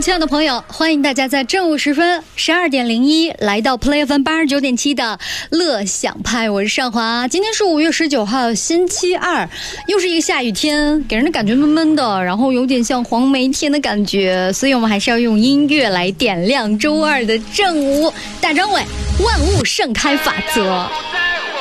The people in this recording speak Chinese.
亲爱的朋友，欢迎大家在正午时分12:01来到 Play FM 89.7的乐享派，我是尚华。今天是5月19号，星期二，又是一个下雨天，给人的感觉闷闷的，然后有点像黄梅天的感觉，所以我们还是要用音乐来点亮周二的正午。大张伟，万物盛开法则。